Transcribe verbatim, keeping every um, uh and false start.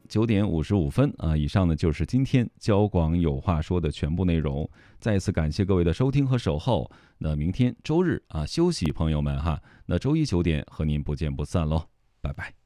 九点五十五分啊，以上呢就是今天交广有话说的全部内容。再一次感谢各位的收听和守候。那明天周日啊休息，朋友们哈，那周一九点和您不见不散喽，拜拜。